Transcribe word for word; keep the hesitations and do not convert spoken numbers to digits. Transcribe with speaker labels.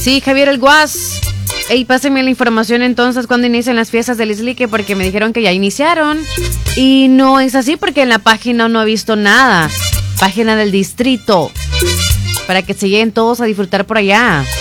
Speaker 1: Sí, Javier el Guas. Ey, pásenme la información entonces cuando inician las fiestas del Islique, porque me dijeron que ya iniciaron. Y no es así porque en la página no he visto nada. Página del distrito. Para que se lleguen todos a disfrutar por allá.